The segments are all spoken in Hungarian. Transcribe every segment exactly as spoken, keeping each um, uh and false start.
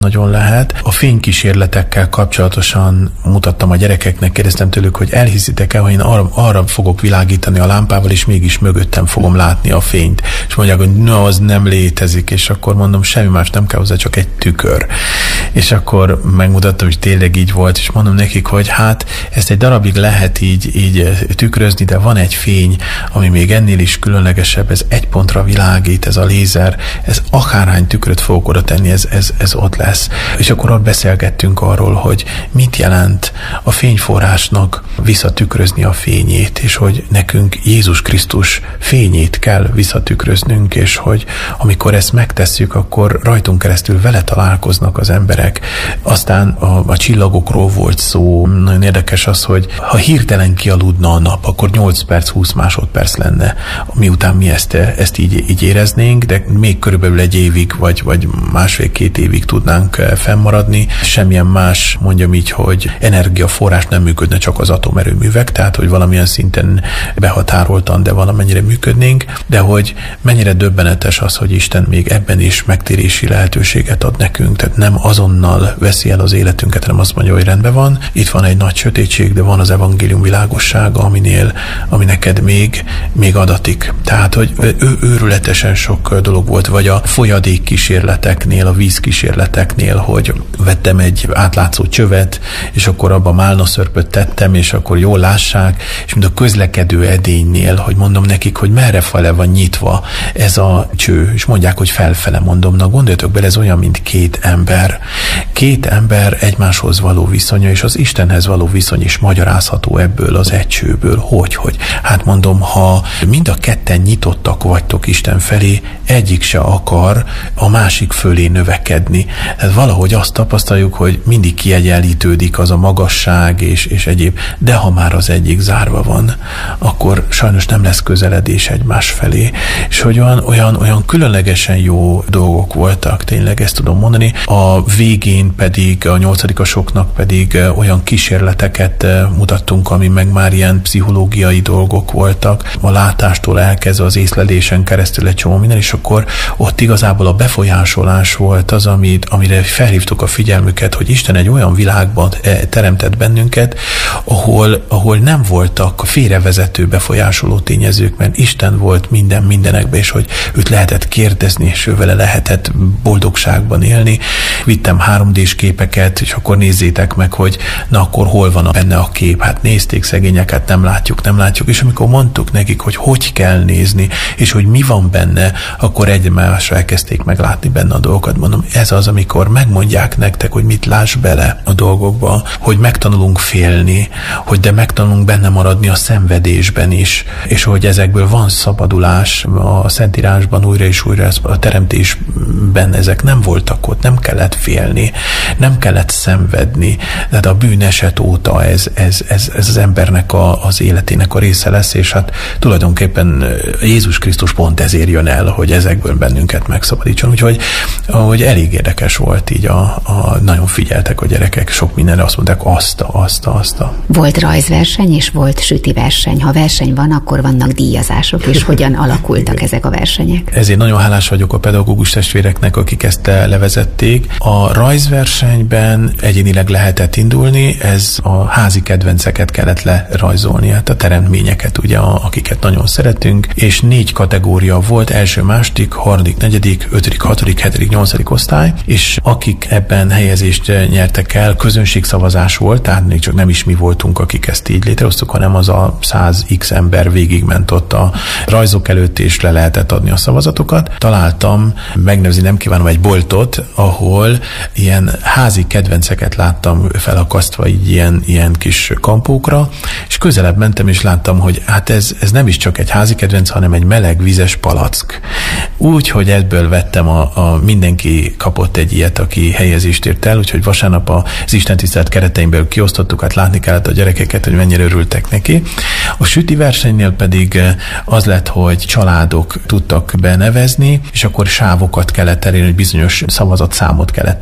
nagyon lehet. A fénykísérletekkel kapcsolatosan mutattam a gyerekeknek, kérdeztem tőlük, hogy elhiszitek-e, hogy én arra, arra fogok világítani a lámpával, és mégis mögöttem fogom látni a fényt. És mondják, hogy no, az nem létezik, és akkor mondom, semmi más nem kell hozzá, csak egy tükör. És akkor megmutattam, hogy tényleg így volt, és mondom nekik, hogy hát ezt egy darabig lehet így, így tükrözni, de van egy fény, ami még ennél is különlegesebb, ez egy pontra világít, ez a lézer, ez akárhány tükröt fogok oda tenni, ez, ez, ez ott lesz. És akkor ott beszélgettünk arról, hogy mit jelent a fényforrásnak visszatükrözni a fényét, és hogy nekünk Jézus Krisztus fényét kell visszatükröznünk, és hogy amikor ezt megtesszük, akkor rajtunk keresztül vele találkoznak az emberek. Aztán a, a csillagokról volt szó. Nagyon érdekes az, hogy ha hirtelen kialudna a nap, akkor nyolc perc, húsz másodperc lenne, miután mi ezt, ezt így, így éreznénk, de még körülbelül egy évig, vagy, vagy másfél-két évig tudnánk fennmaradni. Semmilyen más, mondjam így, hogy energiaforrás nem működne, csak az atomerőművek, tehát hogy valamilyen szinten behatároltan, de valamennyire működnénk, de hogy mennyire döbbenetes az, hogy Isten még ebben is megtérési lehetőséget ad nekünk, tehát nem azonnal veszi el az életünket, hanem azt mondja, hogy rendben van, itt van egy nagy sötétség, de van az evangélium világossága, aminél, ami neked még, még adatik. Tehát, hogy ő, őrületesen sok dolog volt, vagy a folyadék kísérleteknél, a víz kísérleteknél, hogy vettem egy átlátszó csövet, és akkor abba málnaszörpöt tettem, és akkor jól lássák, és mint a közlekedő edénynél, hogy mondom nekik, hogy merre fele van nyitva ez a cső, és mondják, hogy felfele, mondom, na gondoljatok bele, ez olyan, mint két ember. Két ember egymáshoz való viszonya, és az Istenhez való viszony is magyarázható ebből az egy csőből. Hogy, hogy? Hát mondom, ha mind a ketten nyitottak vagytok Isten felé, egyik se akar a másik fölé növekedni. Tehát valahogy azt tapasztaljuk, hogy mindig kiegyenlítődik az a magasság és, és egyéb, de ha már az egyik zárva van, akkor sajnos nem lesz közeledés egymás felé. És hogy olyan, olyan, olyan különlegesen jó dolgok voltak, tényleg ezt tudom mondani. A végén pedig, a nyolcadikasoknak pedig olyan kísérleteket mutattunk, ami meg már ilyen pszichológiai dolgok voltak. A látástól elkezdve az észlelésen keresztül egy csomó minden, és akkor ott igazából a befolyásolás volt az, amit, amire felhívtuk a figyelmüket, hogy Isten egy olyan világban teremtett bennünket, ahol, ahol nem voltak félrevezető befolyásoló tényezők, mert Isten volt minden mindenekben, és hogy őt lehetett kérdezni, és ő vele lehetett boldogságban élni. Vittem három dés képeket, és akkor nézzétek meg, hogy na akkor hol van benne a kép. Hát nézték szegényeket, nem látjuk, nem látjuk, és amikor mondtuk nekik, hogy hogy kell nézni, és hogy mi van benne, akkor egymásra elkezdték meglátni benne a dolgokat. Mondom, ez az, amikor megmondják nektek, hogy mit láss bele a dolgokba, hogy megtanulunk félni, hogy de megtanulunk benne maradni a szenvedésben is, és hogy ezekből van szabadulás a Szentírásban újra és újra, a teremtésben ezek nem voltak ott, nem kellett félni, nem kellett szenvedni, de a bűneset óta ez, ez, ez, ez az embernek a, az életének a része lesz, és hát tulajdonképpen Jézus Krisztus pont ezért jön el, hogy ezekből bennünket megszabadítson, úgyhogy ahogy elég érdekes volt így, a, a, nagyon figyeltek a gyerekek, sok mindenre azt mondták, azt, azt, azt. Volt rajzverseny és volt süti verseny. Ha verseny van, akkor vannak díjazások, és hogyan alakultak ezek a versenyek? Ezért nagyon hálás vagyok a pedagógus testvéreknek, akik ezt levezették. A rajzversenyben egyénileg lehetett indulni, ez a házi kedvenceket kellett lerajzolni, hát a teremtményeket, ugye, akiket nagyon szeretünk, és négy kategória volt, első, második, harmadik, negyedik, ötödik, hatodik, hetedik, nyolcadik osztály, és akik ebben helyezést nyertek el, közönségszavazás volt, tehát még csak nem is mi voltunk, akik ezt így létrehoztuk, hanem az a száz x ember végigment ott a rajzok előtt, és le lehetett adni a szavazatokat. Találtam, megnevezni nem kívánom, egy boltot, ahol ilyen házi kedvenceket láttam felakasztva így ilyen, ilyen kis kampókra, és közelebb mentem, és láttam, hogy hát ez, ez nem is csak egy házi kedvenc, hanem egy meleg vizes palack. Úgy, hogy ebből vettem, a, a mindenki kapott egy ilyet, aki helyezést ért el, úgyhogy vasárnap az istentisztelet kereteimből kiosztottuk, hát látni kellett a gyerekeket, hogy mennyire örültek neki. A süti versenynél pedig az lett, hogy családok tudtak benevezni, és akkor sávokat kellett elérni, hogy bizonyos szavazatszámot kellett elérni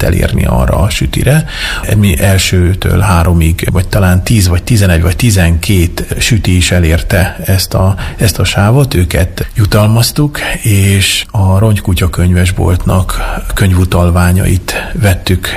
arra a sütire. Mi elsőtől háromig, vagy talán tíz, vagy tizenegy, vagy tizenkét süti is elérte ezt a, ezt a sávot, őket jutalmaztuk, és a Ronykutya könyvesboltnak könyvutalványait vettük